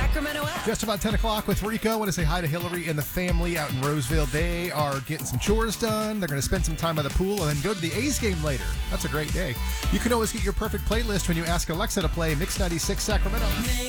Sacramento app. Just about 10 o'clock with Rico. I want to say hi to Hillary and the family out in Roseville. They are getting some chores done. They're going to spend some time by the pool and then go to the A's game later. That's a great day. You can always get your perfect playlist when you ask Alexa to play Mix 96 Sacramento.